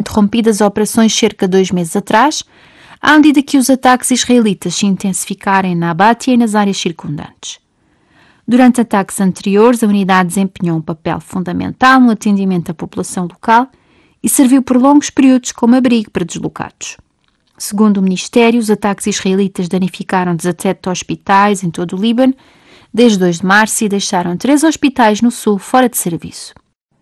interrompido as operações cerca de 2 meses atrás, à medida que os ataques israelitas se intensificarem na Abatia e nas áreas circundantes. Durante ataques anteriores, a unidade desempenhou um papel fundamental no atendimento à população local e serviu por longos períodos como abrigo para deslocados. Segundo o Ministério, os ataques israelitas danificaram 17 hospitais em todo o Líbano desde 2 de março e deixaram 3 hospitais no sul fora de serviço.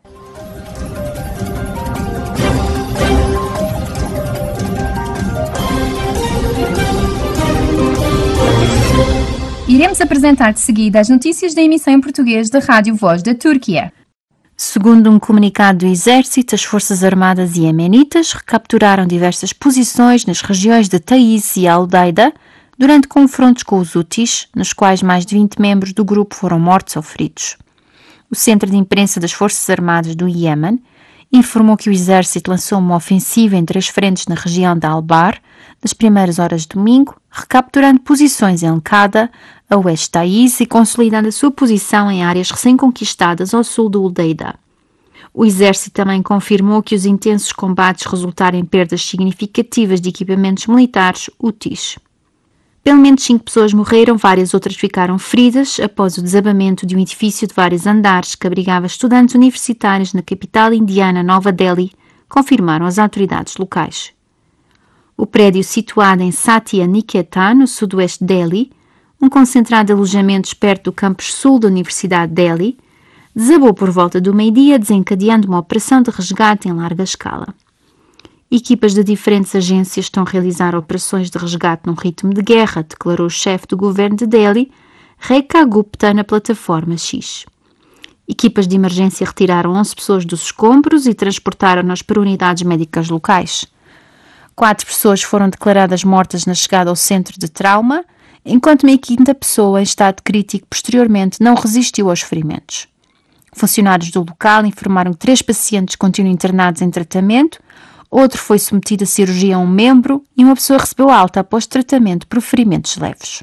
Iremos apresentar de seguida as notícias da emissão em português da Rádio Voz da Turquia. Segundo um comunicado do Exército, as Forças Armadas iemenitas recapturaram diversas posições nas regiões de Taiz e Al-Udeida durante confrontos com os Houthis, nos quais mais de 20 membros do grupo foram mortos ou feridos. O Centro de Imprensa das Forças Armadas do Iêmen informou que o Exército lançou uma ofensiva em 3 frentes na região de Al-Bar nas primeiras horas de domingo, recapturando posições em Al-Qada, a oeste de Taiz e consolidando a sua posição em áreas recém-conquistadas ao sul do Udeida. O Exército também confirmou que os intensos combates resultaram em perdas significativas de equipamentos militares úteis. Pelo menos 5 pessoas morreram, várias outras ficaram feridas após o desabamento de um edifício de vários andares que abrigava estudantes universitários na capital indiana Nova Delhi, confirmaram as autoridades locais. O prédio situado em Satya Niketa, no sudoeste de Delhi, um concentrado de alojamentos perto do campus sul da Universidade de Delhi, desabou por volta do meio-dia, desencadeando uma operação de resgate em larga escala. Equipas de diferentes agências estão a realizar operações de resgate num ritmo de guerra, declarou o chefe do governo de Delhi, Rekha Gupta, na plataforma X. Equipas de emergência retiraram 11 pessoas dos escombros e transportaram-nas para unidades médicas locais. 4 pessoas foram declaradas mortas na chegada ao centro de trauma, enquanto uma quinta pessoa em estado crítico posteriormente não resistiu aos ferimentos. Funcionários do local informaram que 3 pacientes continuam internados em tratamento, outro foi submetido a cirurgia a um membro e uma pessoa recebeu alta após tratamento por ferimentos leves.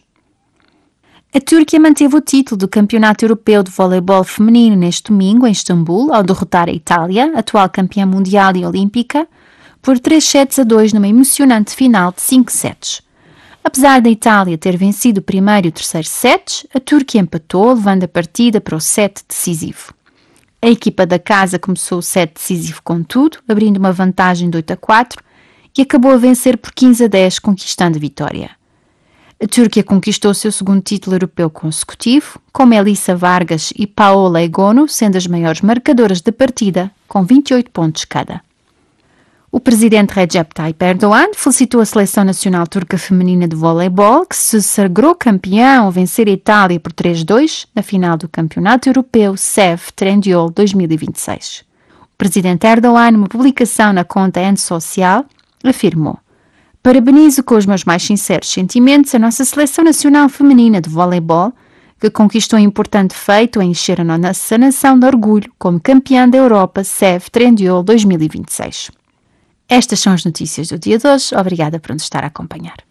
A Turquia manteve o título do Campeonato Europeu de Voleibol Feminino neste domingo em Istambul, ao derrotar a Itália, atual campeã mundial e olímpica, por 3-2 numa emocionante final de 5 sets. Apesar da Itália ter vencido o primeiro e o terceiro sets, a Turquia empatou, levando a partida para o set decisivo. A equipa da casa começou o set decisivo com tudo, abrindo uma vantagem de 8-4 e acabou a vencer por 15-10, conquistando a vitória. A Turquia conquistou o seu segundo título europeu consecutivo, com Melissa Vargas e Paola Egonu sendo as maiores marcadoras da partida, com 28 pontos cada. O presidente Recep Tayyip Erdogan felicitou a Seleção Nacional Turca Feminina de Voleibol, que se sagrou campeã ao vencer a Itália por 3-2 na final do Campeonato Europeu CEV Trendyol 2026. O presidente Erdogan, numa publicação na conta Ente Social, afirmou: "Parabenizo com os meus mais sinceros sentimentos a nossa Seleção Nacional Feminina de Voleibol, que conquistou um importante feito em encher a nossa nação de orgulho como campeã da Europa CEV Trendyol 2026. Estas são as notícias do dia de hoje. Obrigada por nos estar a acompanhar.